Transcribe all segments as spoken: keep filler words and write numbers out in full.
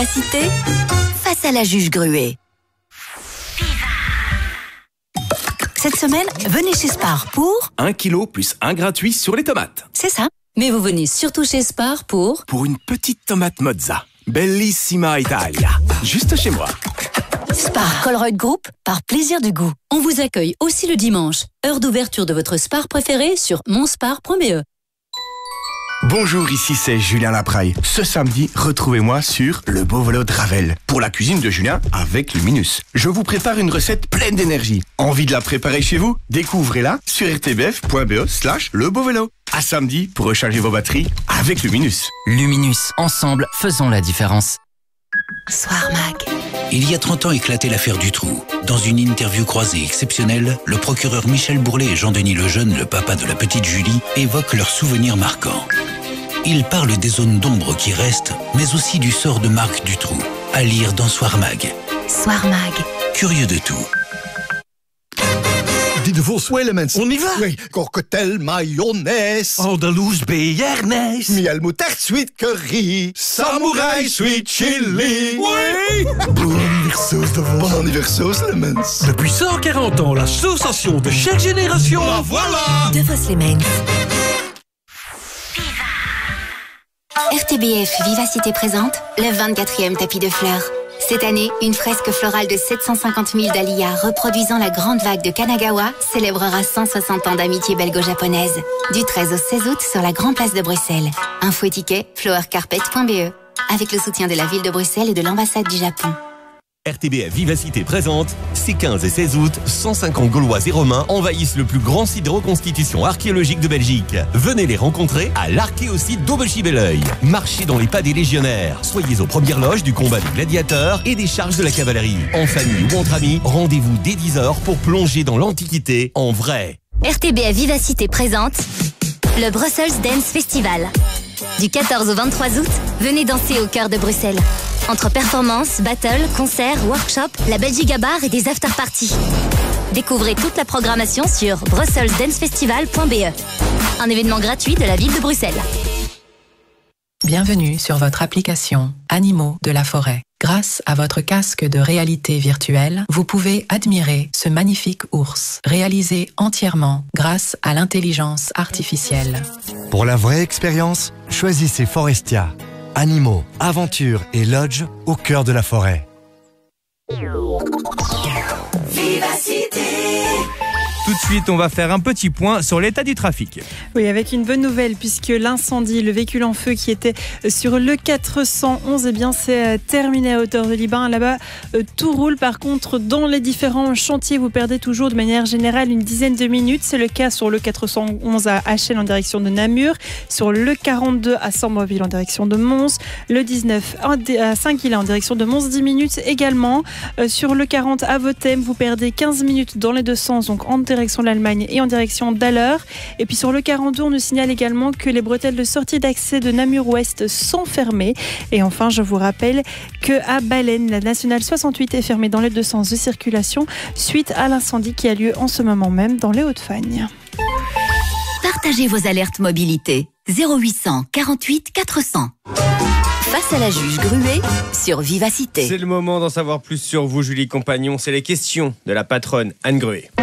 Cité face à la juge Gruet. Cette semaine, venez chez Spar pour... Un kilo plus un gratuit sur les tomates. C'est ça. Mais vous venez surtout chez Spar pour... Pour une petite tomate mozza. Bellissima Italia. Juste chez moi. Spar Colruyt Group, par plaisir du goût. On vous accueille aussi le dimanche. Heure d'ouverture de votre Spar préféré sur monspar point b e. Bonjour, ici c'est Julien Lapraille. Ce samedi, retrouvez-moi sur Le Beau Vélo de Ravel pour la cuisine de Julien avec Luminus. Je vous prépare une recette pleine d'énergie. Envie de la préparer chez vous? Découvrez-la sur r t b f point b e slash le beau vélo. À samedi pour recharger vos batteries avec Luminus. Luminus, ensemble, faisons la différence. Soir Mag. Il y a trente ans éclatait l'affaire Dutroux. Dans une interview croisée exceptionnelle, le procureur Michel Bourlet et Jean-Denis Lejeune, le papa de la petite Julie, évoquent leurs souvenirs marquants. Ils parlent des zones d'ombre qui restent, mais aussi du sort de Marc Dutroux. À lire dans Soir Mag. Soir Mag. Curieux de tout. Die de Vos Elements. On y va? Oui, cocktail mayonnaise. Andalouse béarnaise. Miel moutarde sweet curry. Samouraï sweet chili. Oui. Bon anniversaire sauce de Vos. Bon anniversaire Elements. Depuis cent quarante ans, la sensation de chaque génération. Ah, voilà. De Vos Elements. R T B F Vivacité présente le vingt-quatrième tapis de fleurs. Cette année, une fresque florale de sept cent cinquante mille dahlias reproduisant la grande vague de Kanagawa célébrera cent soixante ans d'amitié belgo-japonaise. Du treize au seize août sur la Grand Place de Bruxelles. Info et ticket flower carpet point b e avec le soutien de la ville de Bruxelles et de l'ambassade du Japon. R T B F Vivacité présente, ces quinze et seize août, cent cinquante Gaulois et Romains envahissent le plus grand site de reconstitution archéologique de Belgique. Venez les rencontrer à l'archéosite d'Aubechy-Belleuil. Marchez dans les pas des légionnaires. Soyez aux premières loges du combat des gladiateurs et des charges de la cavalerie. En famille ou entre amis, rendez-vous dès dix heures pour plonger dans l'Antiquité en vrai. R T B F Vivacité présente le Brussels Dance Festival. Du quatorze au vingt-trois août, venez danser au cœur de Bruxelles. Entre performances, battles, concerts, workshops, la Belgique à bar et des after-parties. Découvrez toute la programmation sur brussels dance festival point b e. Un événement gratuit de la ville de Bruxelles. Bienvenue sur votre application Animaux de la forêt. Grâce à votre casque de réalité virtuelle, vous pouvez admirer ce magnifique ours, réalisé entièrement grâce à l'intelligence artificielle. Pour la vraie expérience, choisissez Forestia. Animaux, aventures et lodge au cœur de la forêt. Vivacité. Tout de suite, on va faire un petit point sur l'état du trafic. Oui, avec une bonne nouvelle, puisque l'incendie, le véhicule en feu qui était sur le quatre cent onze, eh bien, c'est terminé à hauteur de Liban. Là-bas, tout roule. Par contre, dans les différents chantiers, vous perdez toujours de manière générale une dizaine de minutes. C'est le cas sur le quatre cent onze à Achel en direction de Namur, sur le quarante-deux à Sambreville en direction de Mons, le dix-neuf à Saint-Quilin en direction de Mons, dix minutes également. Sur le quarante à Votem, vous perdez quinze minutes dans les deux sens, donc en direction de l'Allemagne et en direction d'Haller. Et puis sur le quarante-deux, on nous signale également que les bretelles de sortie d'accès de Namur-Ouest sont fermées. Et enfin, je vous rappelle qu'à Baleine, la nationale soixante-huit est fermée dans les deux sens de circulation suite à l'incendie qui a lieu en ce moment même dans les Hauts-de-Fagne. Partagez vos alertes mobilité. zéro huit cent quarante-huit quatre cents. Face à la juge Gruet sur Vivacité. C'est le moment d'en savoir plus sur vous, Julie Compagnon. C'est les questions de la patronne Anne Gruet.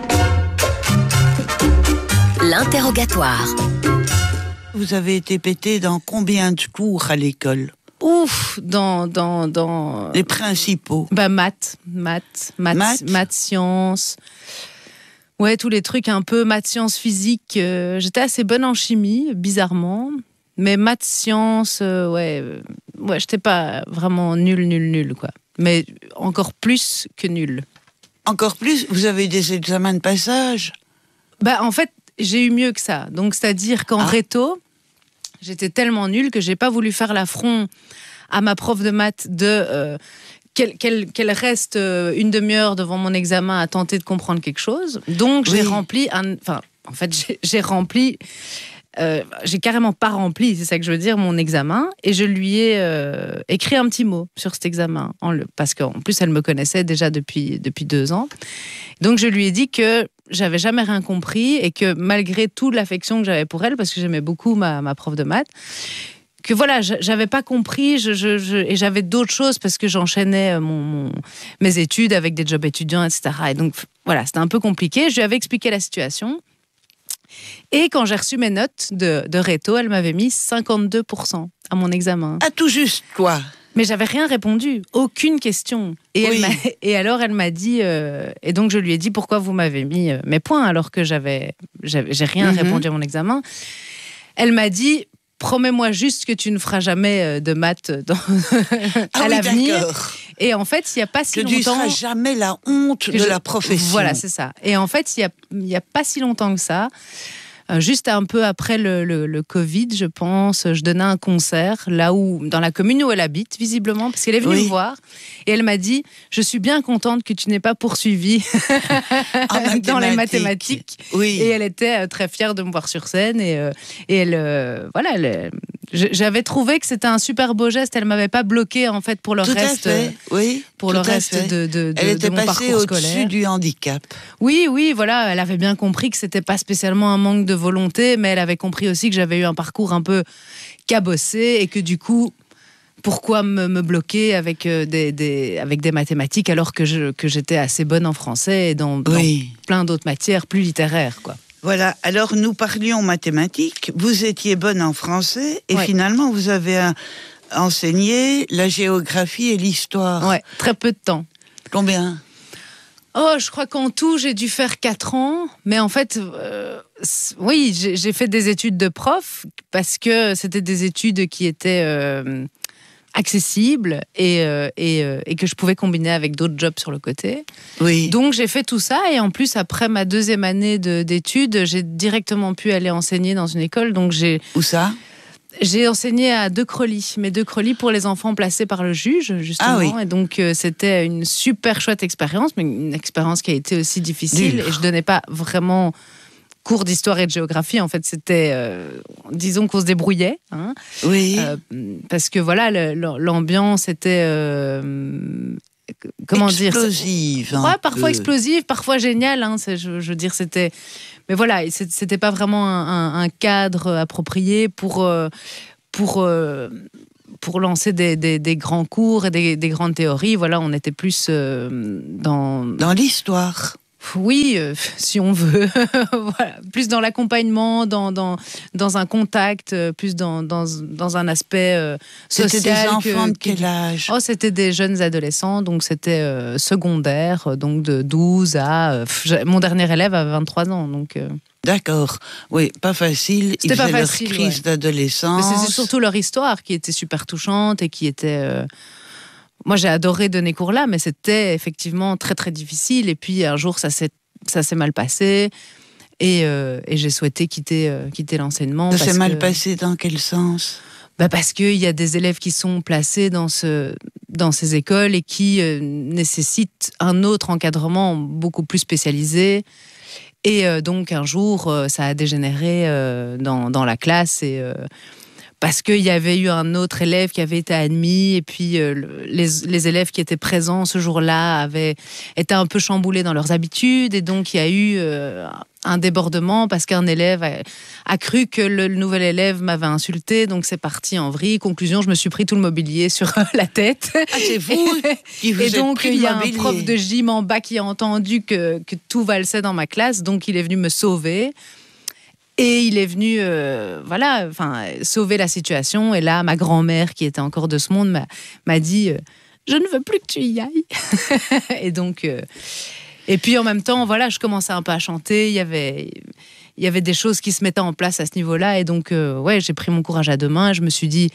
L'interrogatoire. Vous avez été pété dans combien de cours à l'école? Ouf, dans, dans, dans... Les principaux. Bah, maths, maths, maths, maths, maths sciences. Ouais, tous les trucs un peu maths, sciences, physique. Euh, j'étais assez bonne en chimie, bizarrement. Mais maths, sciences, euh, ouais, euh, ouais, j'étais pas vraiment nulle, nulle, nulle, quoi. Mais encore plus que nulle. Encore plus? Vous avez des examens de passage? Bah, en fait, j'ai eu mieux que ça. Donc, c'est-à-dire qu'en ah. réto, j'étais tellement nulle que j'ai pas voulu faire l'affront à ma prof de maths de euh, qu'elle, qu'elle, qu'elle reste euh, une demi-heure devant mon examen à tenter de comprendre quelque chose. Donc, oui. j'ai rempli un... Enfin, en fait, j'ai, j'ai rempli... Euh, j'ai carrément pas rempli, c'est ça que je veux dire, mon examen, et je lui ai euh, écrit un petit mot sur cet examen, en le, parce qu'en plus elle me connaissait déjà depuis, depuis deux ans. Donc je lui ai dit que j'avais jamais rien compris et que malgré toute l'affection que j'avais pour elle, parce que j'aimais beaucoup ma, ma prof de maths, que voilà, j'avais pas compris je, je, je, et j'avais d'autres choses parce que j'enchaînais mon, mon, mes études avec des jobs étudiants, et cetera. Et donc voilà, c'était un peu compliqué. Je lui avais expliqué la situation. Et quand j'ai reçu mes notes de, de réto, elle m'avait mis cinquante-deux pour cent à mon examen. Ah, tout juste, quoi. Mais j'avais rien répondu, aucune question. Et, oui. elle m'a, et alors elle m'a dit, euh, et donc je lui ai dit pourquoi vous m'avez mis euh, mes points alors que j'avais, j'avais j'ai rien mm-hmm. répondu à mon examen. Elle m'a dit, promets-moi juste que tu ne feras jamais de maths dans, ah à oui, l'avenir. D'accord. Et en fait, il n'y a pas si que longtemps... Que tu ne seras jamais la honte de je, la profession. Voilà, c'est ça. Et en fait, il n'y a, a pas si longtemps que ça, euh, juste un peu après le, le, le Covid, je pense, je donnais un concert, là où, dans la commune où elle habite, visiblement, parce qu'elle est venue oui. me voir, et elle m'a dit, je suis bien contente que tu n'aies pas poursuivi dans les mathématiques. Oui. Et elle était très fière de me voir sur scène, et, euh, et elle, euh, voilà, elle, j'avais trouvé que c'était un super beau geste, elle m'avait pas bloqué, en fait, pour le tout reste, à fait. Oui, pour le reste de, de, de, elle était de mon passée parcours scolaire. au-dessus du handicap. Oui, oui, voilà, elle avait bien compris que c'était pas spécialement un manque de volonté, mais elle avait compris aussi que j'avais eu un parcours un peu cabossé et que du coup, pourquoi me, me bloquer avec, euh, des, des, avec des mathématiques alors que, je, que j'étais assez bonne en français et dans, oui. dans plein d'autres matières plus littéraires, quoi. Voilà, alors nous parlions mathématiques, vous étiez bonne en français et ouais. finalement vous avez un, enseigné la géographie et l'histoire. Ouais, très peu de temps. Combien ? Oh, je crois qu'en tout, j'ai dû faire quatre ans. Mais en fait, euh, oui, j'ai, j'ai fait des études de prof parce que c'était des études qui étaient euh, accessibles et, euh, et, euh, et que je pouvais combiner avec d'autres jobs sur le côté. Oui. Donc, j'ai fait tout ça. Et en plus, après ma deuxième année de, d'études, j'ai directement pu aller enseigner dans une école. Donc, j'ai... Où ça ? J'ai enseigné à De Crolly, mais De Crolly pour les enfants placés par le juge, justement. Ah oui. Et donc, euh, c'était une super chouette expérience, mais une expérience qui a été aussi difficile. Dur. Et je donnais pas vraiment cours d'histoire et de géographie. En fait, c'était, euh, disons qu'on se débrouillait. Hein, oui. Euh, parce que voilà, le, l'ambiance était... Euh, comment explosive, dire ouais, parfois peu. explosive, parfois géniale. Hein, c'est, je, je veux dire, c'était... Mais voilà, c'était pas vraiment un, un, un cadre approprié pour, pour, pour lancer des, des, des grands cours et des, des grandes théories. Voilà, on était plus dans... Dans l'histoire. Oui, euh, si on veut. Voilà. Plus dans l'accompagnement, dans, dans, dans un contact, plus dans, dans, dans un aspect euh, social. C'était des enfants que, de quel âge ? Oh, c'était des jeunes adolescents, donc c'était euh, secondaire, donc de douze à... Euh, mon dernier élève avait vingt-trois ans, donc... Euh... D'accord, oui, pas facile. C'était Ils pas faisaient facile, leur crise ouais. d'adolescence. Mais c'est surtout leur histoire qui était super touchante et qui était... Euh... Moi, j'ai adoré donner cours là, mais c'était effectivement très, très difficile. Et puis, un jour, ça s'est, ça s'est mal passé. Et, euh, et j'ai souhaité quitter, euh, quitter l'enseignement. Ça parce s'est mal que... passé dans quel sens ? Bah parce qu'il y a des élèves qui sont placés dans, ce, dans ces écoles et qui euh, nécessitent un autre encadrement beaucoup plus spécialisé. Et euh, donc, un jour, euh, ça a dégénéré euh, dans, dans la classe et... Euh, parce qu'il y avait eu un autre élève qui avait été admis et puis euh, les, les élèves qui étaient présents ce jour-là avaient été un peu chamboulés dans leurs habitudes et donc il y a eu euh, un débordement parce qu'un élève a, a cru que le, le nouvel élève m'avait insulté, donc c'est parti en vrille. Conclusion, je me suis pris tout le mobilier sur la tête. Ah, c'est vous qui vous Et donc pris il y a mobilier. Un prof de gym en bas qui a entendu que, que tout valsait dans ma classe, donc il est venu me sauver. Et il est venu, euh, voilà, enfin, sauver la situation. Et là, ma grand-mère, qui était encore de ce monde, m'a, m'a dit euh, « Je ne veux plus que tu y ailles. » Et donc, euh, et puis en même temps, voilà, je commençais un peu à chanter. Il y avait, il y avait des choses qui se mettaient en place à ce niveau-là. Et donc, euh, ouais, j'ai pris mon courage à deux mains. Et je me suis dit,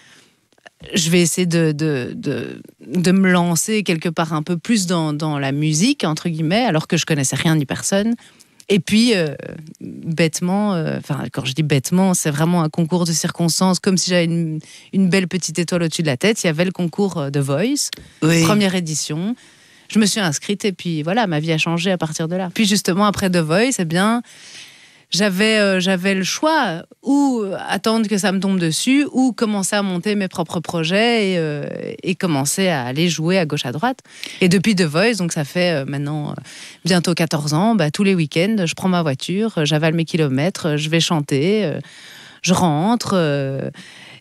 je vais essayer de, de, de, de me lancer quelque part un peu plus dans, dans la musique, entre guillemets, alors que je connaissais rien ni personne. Et puis, euh, bêtement, enfin, euh, quand je dis bêtement, c'est vraiment un concours de circonstances, comme si j'avais une, une belle petite étoile au-dessus de la tête. Il y avait le concours de Voice, oui. Première édition. Je me suis inscrite et puis voilà, ma vie a changé à partir de là. Puis justement, après The Voice, eh bien, j'avais, euh, j'avais le choix, ou attendre que ça me tombe dessus, ou commencer à monter mes propres projets et, euh, et commencer à aller jouer à gauche à droite. Et depuis The Voice, donc ça fait euh, maintenant euh, bientôt quatorze ans, bah, tous les week-ends, je prends ma voiture, j'avale mes kilomètres, je vais chanter, euh, je rentre, euh,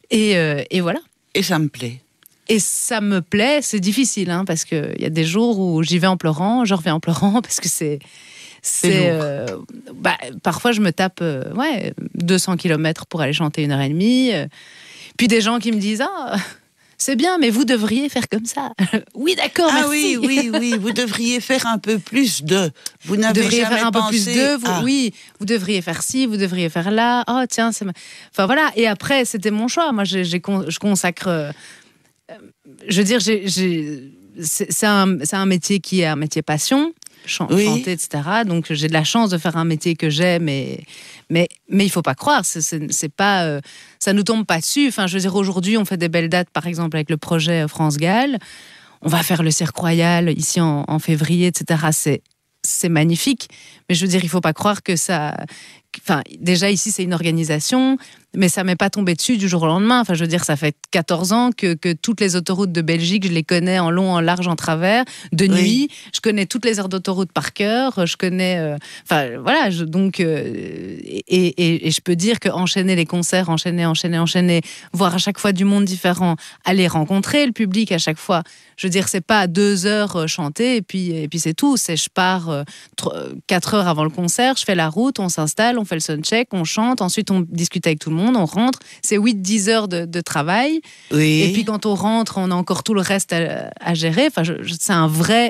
Et, euh, et voilà. Et ça me plaît. Et ça me plaît, c'est difficile, hein, parce qu'il y a des jours où j'y vais en pleurant, je reviens en pleurant, parce que c'est... c'est euh, bah, parfois, je me tape euh, ouais, deux cents kilomètres pour aller chanter une heure et demie. Euh, puis des gens qui me disent « Ah, c'est bien, mais vous devriez faire comme ça. » Oui, d'accord, ah, merci. oui, oui, oui, vous devriez faire un peu plus de... Vous n'avez Vous devriez jamais faire un pensé... peu plus de... Vous, ah. Oui, vous devriez faire ci, vous devriez faire là. Oh, tiens, c'est... Enfin, voilà. Et après, c'était mon choix. Moi, j'ai, j'ai con... je consacre... Euh, je veux dire, j'ai, j'ai... C'est, c'est, un, c'est un métier qui est un métier passion. Chan- oui. Chanter, et cetera. Donc j'ai de la chance de faire un métier que j'aime, et, mais mais il faut pas croire, c'est, c'est, c'est pas, euh, ça nous tombe pas dessus. Enfin, je veux dire, aujourd'hui, on fait des belles dates, par exemple avec le projet France Galles. On va faire le Cirque Royal ici en, en février, et cetera. C'est c'est magnifique, mais je veux dire, il faut pas croire que ça. Enfin, déjà ici, c'est une organisation, mais ça m'est pas tombé dessus du jour au lendemain. Enfin, je veux dire, ça fait quatorze ans que, que toutes les autoroutes de Belgique, je les connais en long, en large, en travers, de nuit. Oui. Je connais toutes les aires d'autoroute par cœur. Je connais, euh, enfin, voilà. Je, donc, euh, et, et, et je peux dire que enchaîner les concerts, enchaîner, enchaîner, enchaîner, voir à chaque fois du monde différent, aller rencontrer le public à chaque fois. Je veux dire, c'est pas deux heures chanter et puis et puis c'est tout. C'est je pars euh, quatre heures avant le concert, je fais la route, on s'installe, on fait le soundcheck, on chante, ensuite on discute avec tout le monde, on rentre. C'est huit dix heures de, de travail. Oui. Et puis quand on rentre, on a encore tout le reste à, à gérer. Enfin, je, je, c'est un vrai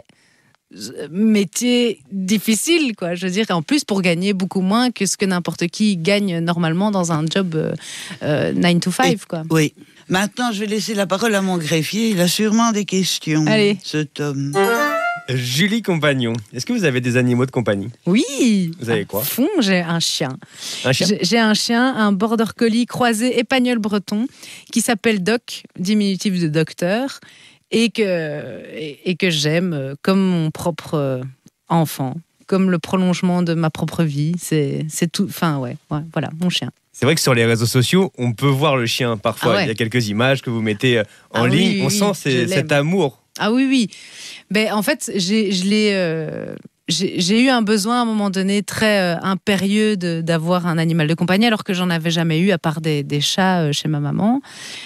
métier difficile, quoi. Je veux dire, en plus pour gagner beaucoup moins que ce que n'importe qui gagne normalement dans un job euh, euh, nine to five, quoi. Oui. Maintenant, je vais laisser la parole à mon greffier. Il a sûrement des questions. Allez. Cet homme. Julie Compagnon, est-ce que vous avez des animaux de compagnie? Oui. Vous avez quoi? À fond, j'ai un chien. Un chien j'ai, j'ai un chien, un border collie croisé espagnol breton qui s'appelle Doc, diminutif de docteur, et que, et, et que j'aime comme mon propre enfant, comme le prolongement de ma propre vie. C'est, c'est tout. Enfin, ouais, ouais, voilà, mon chien. C'est vrai que sur les réseaux sociaux, on peut voir le chien parfois. Ah ouais. Il y a quelques images que vous mettez en ah ligne. Oui, on oui, sent ces, cet amour. Ah oui, oui. Ben, en fait, j'ai, je l'ai, euh, j'ai, j'ai eu un besoin à un moment donné très euh, impérieux de, d'avoir un animal de compagnie, alors que j'en avais jamais eu, à part des, des chats euh, chez ma maman.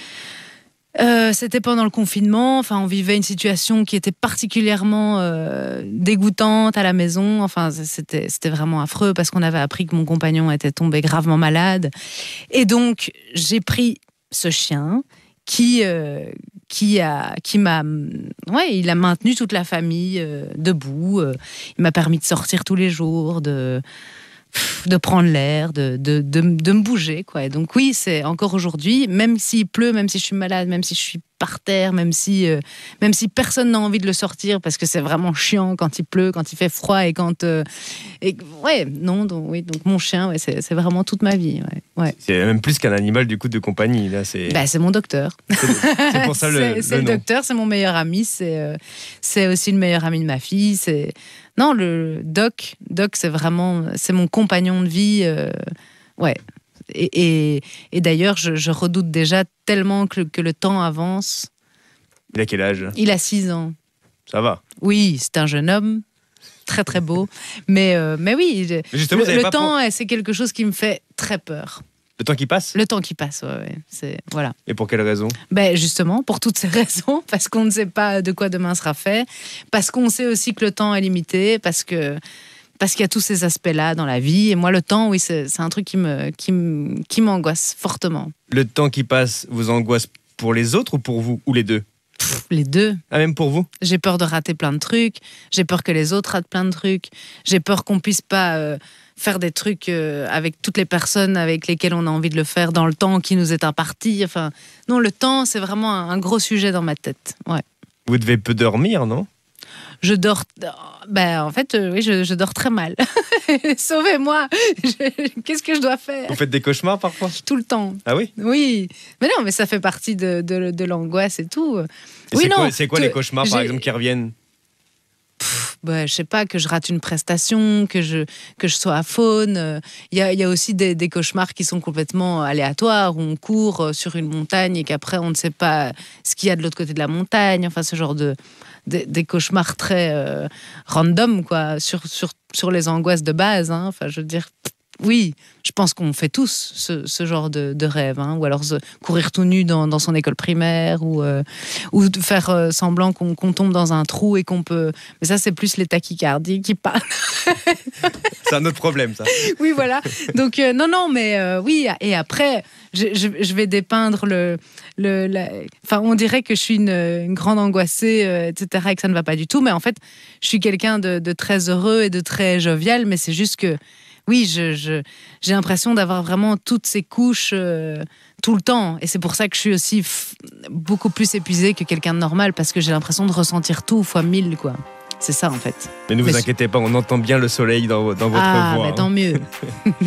Euh, c'était pendant le confinement. Enfin, on vivait une situation qui était particulièrement euh, dégoûtante à la maison. Enfin, c'était, c'était vraiment affreux parce qu'on avait appris que mon compagnon était tombé gravement malade. Et donc, j'ai pris ce chien qui, euh, qui, a, qui m'a... Ouais, il a maintenu toute la famille euh, debout. Euh, il m'a permis de sortir tous les jours, de... de prendre l'air, de, de, de, de me bouger, quoi. Et donc oui, c'est encore aujourd'hui, même s'il pleut, même si je suis malade, même si je suis par terre, même si, euh, même si personne n'a envie de le sortir, parce que c'est vraiment chiant quand il pleut, quand il fait froid, et quand... Euh, et, ouais, non, donc, oui, donc mon chien, ouais, c'est, c'est vraiment toute ma vie. Ouais, ouais. C'est même plus qu'un animal du coup de compagnie. Là, c'est... Bah, c'est mon docteur. C'est, c'est pour ça le, c'est, le c'est le nom. docteur, c'est mon meilleur ami, c'est, euh, c'est aussi le meilleur ami de ma fille, c'est... Non, le Doc, Doc, c'est vraiment, c'est mon compagnon de vie, euh, ouais. Et, et, et d'ailleurs, je, je redoute déjà tellement que, que le temps avance. Il a quel âge? Il a six ans. Ça va. Oui, c'est un jeune homme, très très beau. mais, euh, mais oui, mais justement, le, le pas temps, pour... c'est quelque chose qui me fait très peur. Le temps qui passe? Le temps qui passe, ouais, ouais. C'est, voilà. Et pour quelle raison? Ben justement, pour toutes ces raisons, parce qu'on ne sait pas de quoi demain sera fait, parce qu'on sait aussi que le temps est limité, parce que parce qu'il y a tous ces aspects-là dans la vie. Et moi, le temps, oui, c'est, c'est un truc qui me qui, me, qui m'angoisse fortement. Le temps qui passe vous angoisse pour les autres ou pour vous, ou les deux? Pff, les deux. Ah, même pour vous? J'ai peur de rater plein de trucs. J'ai peur que les autres ratent plein de trucs. J'ai peur qu'on puisse pas euh, faire des trucs euh, avec toutes les personnes avec lesquelles on a envie de le faire dans le temps qui nous est imparti. Enfin, non, le temps, c'est vraiment un, un gros sujet dans ma tête. Ouais. Vous devez peu dormir, non? Je dors... Ben, en fait, euh, oui, je, je dors très mal. Sauvez-moi. Je... Qu'est-ce que je dois faire? Vous faites des cauchemars parfois? Tout le temps. Ah oui? Oui. Mais non, mais ça fait partie de, de, de l'angoisse et tout. Et oui, c'est, non, quoi, c'est quoi te... les cauchemars, par j'ai... exemple, qui reviennent? Ben, je sais pas, que je rate une prestation, que je, que je sois à faune. Il y a, il y a aussi des, des cauchemars qui sont complètement aléatoires, où on court sur une montagne et qu'après on ne sait pas ce qu'il y a de l'autre côté de la montagne. Enfin, ce genre de... Des, des cauchemars très euh, random, quoi, sur, sur, sur les angoisses de base. Hein. Enfin, je veux dire, oui, je pense qu'on fait tous ce, ce genre de, de rêve, hein, ou alors se, courir tout nu dans, dans son école primaire, ou, euh, ou faire euh, semblant qu'on, qu'on tombe dans un trou et qu'on peut... Mais ça, c'est plus les tachycardies qui parlent. C'est un autre problème, ça. Oui, voilà. Donc, euh, non, non, mais euh, oui, et après, je, je, je vais dépeindre le... le la... Enfin, on dirait que je suis une, une grande angoissée, euh, et cetera, et que ça ne va pas du tout, mais en fait, je suis quelqu'un de, de très heureux et de très jovial, mais c'est juste que oui, je, je, j'ai l'impression d'avoir vraiment toutes ces couches euh, tout le temps. Et c'est pour ça que je suis aussi f- beaucoup plus épuisée que quelqu'un de normal, parce que j'ai l'impression de ressentir tout fois mille, quoi. C'est ça, en fait. Mais ne vous mais inquiétez pas, on entend bien le soleil dans, dans votre ah, voix. Ah, mais tant hein. mieux.